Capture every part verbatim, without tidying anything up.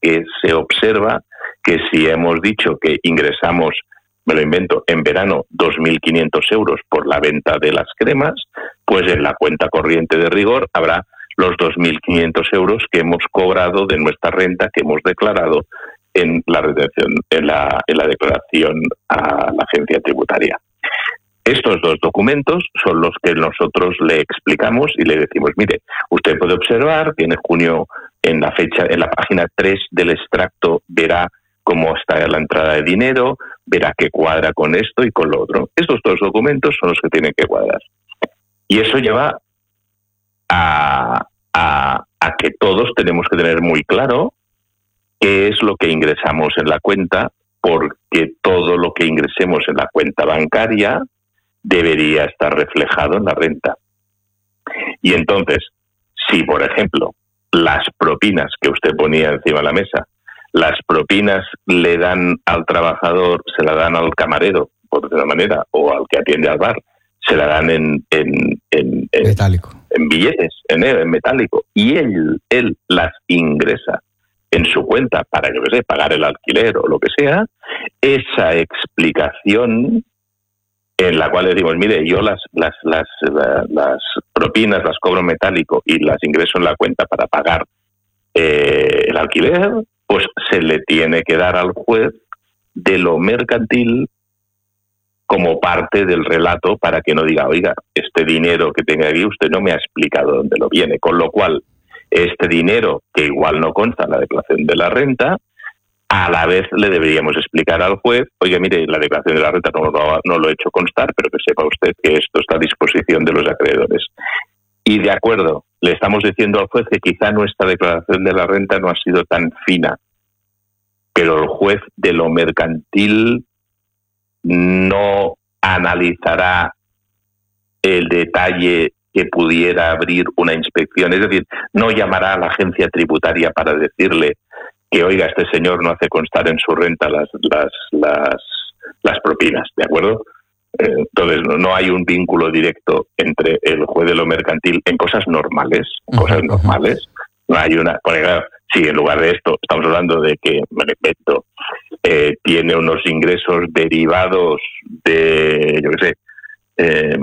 que se observa que si hemos dicho que ingresamos, me lo invento, en verano dos mil quinientos euros por la venta de las cremas, pues en la cuenta corriente de rigor habrá los dos mil quinientos euros que hemos cobrado de nuestra renta, que hemos declarado en la retención, en la, en la declaración a la agencia tributaria. Estos dos documentos son los que nosotros le explicamos y le decimos, mire, usted puede observar que en junio, en la fecha, en la página tres del extracto, verá cómo está la entrada de dinero, verá que cuadra con esto y con lo otro. Estos dos documentos son los que tienen que cuadrar. Y eso lleva a, a, a que todos tenemos que tener muy claro qué es lo que ingresamos en la cuenta, porque todo lo que ingresemos en la cuenta bancaria debería estar reflejado en la renta. Y entonces, si por ejemplo las propinas que usted ponía encima de la mesa, las propinas le dan al trabajador, se la dan al camarero, por decirlo de una manera, o al que atiende al bar, se la dan en, en, en, en metálico, en billetes, en, en metálico, y él, él las ingresa en su cuenta para, yo qué sé, pagar el alquiler o lo que sea, esa explicación en la cual decimos, mire, yo las, las, las, las, las propinas las cobro en metálico y las ingreso en la cuenta para pagar eh, el alquiler, pues se le tiene que dar al juez de lo mercantil como parte del relato para que no diga, oiga, este dinero que tenga aquí usted no me ha explicado dónde lo viene, con lo cual este dinero, que igual no consta en la declaración de la renta, a la vez le deberíamos explicar al juez, oye, mire, la declaración de la renta no lo, no lo he hecho constar, pero que sepa usted que esto está a disposición de los acreedores. Y de acuerdo, le estamos diciendo al juez que quizá nuestra declaración de la renta no ha sido tan fina, pero el juez de lo mercantil no analizará el detalle que pudiera abrir una inspección. Es decir, no llamará a la agencia tributaria para decirle que, oiga, este señor no hace constar en su renta las, las, las, las propinas, ¿de acuerdo? Eh, entonces, no, no hay un vínculo directo entre el juez de lo mercantil en cosas normales, uh-huh, cosas normales. No hay una... Porque, claro, si en lugar de esto estamos hablando de que, me lo invento, eh, tiene unos ingresos derivados de, yo qué sé, eh,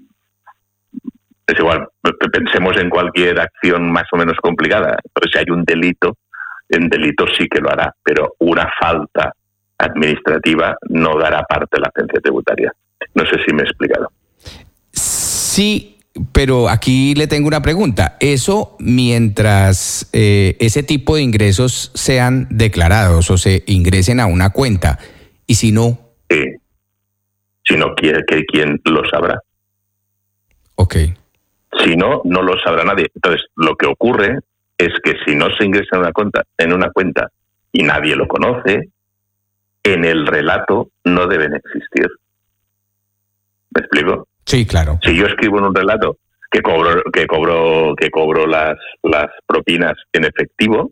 es igual, pensemos en cualquier acción más o menos complicada, pero si hay un delito, en delito sí que lo hará, pero una falta administrativa no dará parte de la agencia tributaria. No sé si me he explicado. Sí, pero aquí le tengo una pregunta. Eso mientras eh, ese tipo de ingresos sean declarados o se ingresen a una cuenta, y si no... Sí. Si no quiere que quien lo sabrá. Ok. Si no, no lo sabrá nadie. Entonces, lo que ocurre es que si no se ingresa en una cuenta, en una cuenta y nadie lo conoce, en el relato no deben existir. ¿Me explico? Sí, claro. Si yo escribo en un relato que cobro, que cobro, que cobro las, las propinas en efectivo,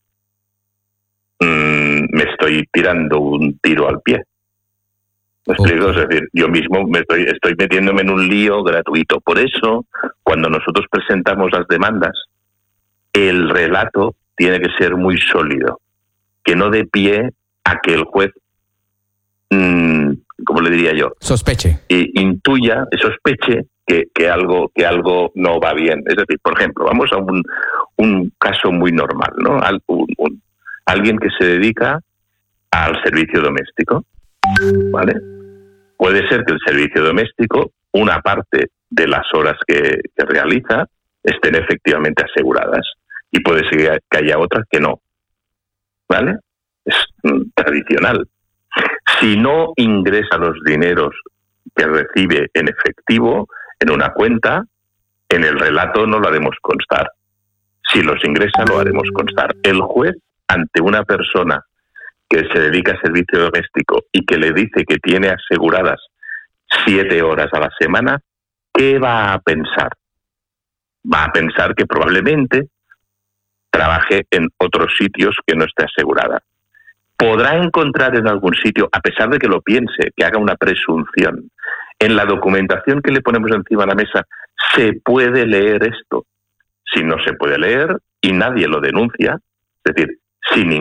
mmm, me estoy tirando un tiro al pie. ¿Me explico? Okay. Es decir, yo mismo me estoy, estoy metiéndome en un lío gratuito. Por eso, cuando nosotros presentamos las demandas, el relato tiene que ser muy sólido, que no dé pie a que el juez, mmm, ¿cómo le diría yo? Sospeche. E intuya, sospeche que, que, algo, que algo no va bien. Es decir, por ejemplo, vamos a un, un caso muy normal, ¿no? Al, un, un, alguien que se dedica al servicio doméstico, ¿vale? Puede ser que el servicio doméstico, una parte de las horas que, que realiza, estén efectivamente aseguradas. Y puede ser que haya otras que no, ¿vale? Es mm, tradicional. Si no ingresa los dineros que recibe en efectivo en una cuenta, en el relato no lo haremos constar. Si los ingresa, lo haremos constar. El juez, ante una persona que se dedica a servicio doméstico y que le dice que tiene aseguradas siete horas a la semana, ¿qué va a pensar? Va a pensar que probablemente trabaje en otros sitios que no esté asegurada. Podrá encontrar en algún sitio, a pesar de que lo piense, que haga una presunción. En la documentación que le ponemos encima de la mesa, ¿se puede leer esto? Si no se puede leer y nadie lo denuncia, es decir, sin